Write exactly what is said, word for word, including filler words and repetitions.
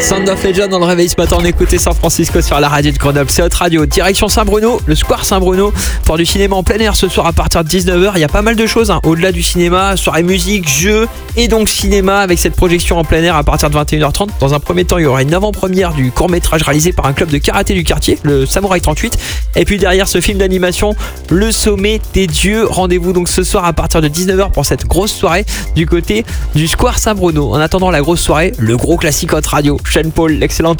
Sound of Legend dans le réveil ce matin, on écoutait San Francisco sur la radio de Grenoble. C'est notre radio. Direction Saint-Bruno, le Square Saint-Bruno, pour du cinéma en plein air ce soir à partir de dix-neuf heures. Il y a pas mal de choses hein, au-delà du cinéma, soirée musique, jeux et donc cinéma avec cette projection en plein air à partir de vingt et une heures trente. Dans un premier temps, il y aura une avant-première du court-métrage réalisé par un club de karaté du quartier, le Samouraï trente-huit. Et puis derrière ce film d'animation, Le Sommet des Dieux. Rendez-vous donc ce soir à partir de dix-neuf heures pour cette grosse soirée du côté du Square Saint-Bruno. En attendant la grosse soirée, le gros classique Hot Radio. Sean Paul, l'excellent